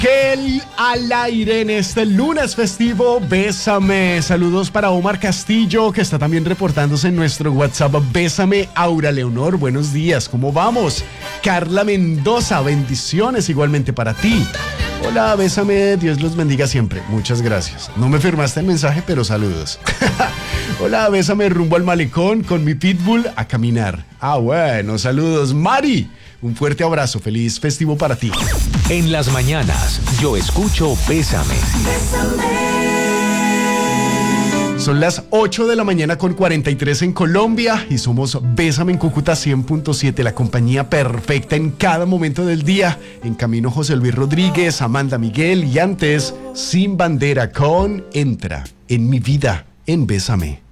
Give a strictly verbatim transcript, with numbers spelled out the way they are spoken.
Raquel al aire en este lunes festivo. Bésame. Saludos para Omar Castillo, que está también reportándose en nuestro WhatsApp. Bésame. Aura Leonor, buenos días, ¿cómo vamos? Carla Mendoza, bendiciones igualmente para ti. Hola, bésame, Dios los bendiga siempre. Muchas gracias. No me firmaste el mensaje, pero saludos. Hola, bésame rumbo al malecón con mi pitbull a caminar. Ah, bueno, saludos. Mari, un fuerte abrazo, feliz festivo para ti. En las mañanas, yo escucho Bésame. Son las ocho de la mañana con cuarenta y tres en Colombia y somos Bésame en Cúcuta cien punto siete, la compañía perfecta en cada momento del día. En camino José Luis Rodríguez, Amanda Miguel y antes Sin Bandera con Entra en mi vida en Bésame.